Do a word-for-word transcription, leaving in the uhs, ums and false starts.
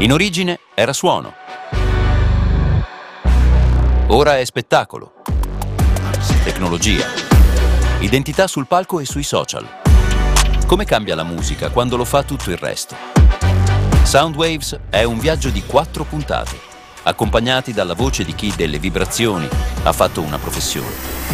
In origine era suono. Ora è spettacolo. Tecnologia. Identità sul palco e sui social. Come cambia la musica quando lo fa tutto il resto? Soundwaves è un viaggio di quattro puntate, accompagnati dalla voce di chi delle vibrazioni ha fatto una professione.